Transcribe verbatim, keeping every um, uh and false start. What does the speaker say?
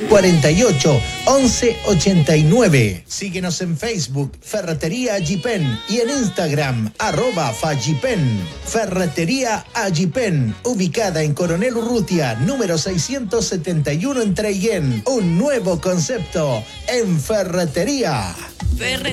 cuarenta y ocho, once ochenta y nueve. Síguenos en Facebook, Ferretería Agipen, y en Instagram, arroba Fagipen. Ferretería Agipen, ubicada en Coronel Urrutia, número seiscientos setenta y uno en Treyén. Un nuevo concepto en ferretería.